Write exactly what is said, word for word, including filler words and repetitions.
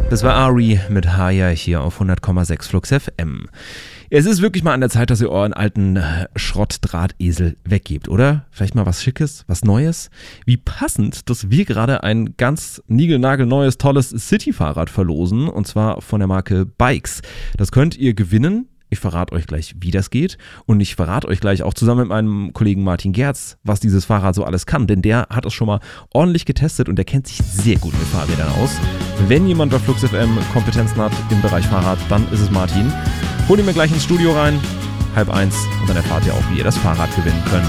Das war Ari mit Haya hier auf hundert Komma sechs Flux F M. Es ist wirklich mal an der Zeit, dass ihr euren alten Schrottdrahtesel weggebt, oder? Vielleicht mal was Schickes, was Neues? Wie passend, dass wir gerade ein ganz niegelnagelneues, tolles City-Fahrrad verlosen, und zwar von der Marke Bikes. Das könnt ihr gewinnen. Ich verrate euch gleich, wie das geht, und ich verrate euch gleich auch zusammen mit meinem Kollegen Martin Gerz, was dieses Fahrrad so alles kann, denn der hat es schon mal ordentlich getestet und der kennt sich sehr gut mit Fahrrädern aus. Wenn jemand bei Flux F M Kompetenzen hat im Bereich Fahrrad, dann ist es Martin. Hol ihn mir gleich ins Studio rein, halb eins, und dann erfahrt ihr auch, wie ihr das Fahrrad gewinnen könnt.